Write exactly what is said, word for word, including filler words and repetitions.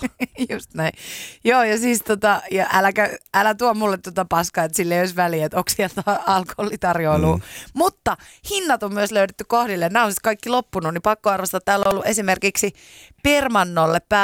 Just näin. Joo, ja siis tota, ja äläkä, älä tuo mulle tota paskaa, että sille ei olisi väliä, että onko sieltä alkoholitarjoilua. Mm. Mutta hinnat on myös löydetty kohdille. Nämä on siis kaikki loppunut, niin pakko arvostaa. Täällä on ollut esimerkiksi Permannolle pää